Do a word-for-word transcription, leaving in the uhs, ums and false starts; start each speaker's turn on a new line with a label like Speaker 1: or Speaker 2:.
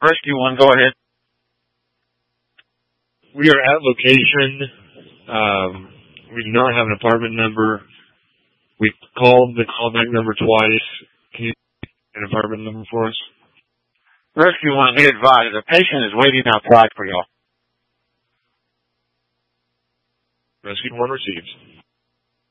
Speaker 1: Rescue one, go ahead.
Speaker 2: We are at location. Um, we do not have an apartment number. We called the callback number twice. Can you get an apartment number for us?
Speaker 1: Rescue one, be advised, the patient is waiting outside for y'all.
Speaker 2: Rescue one received.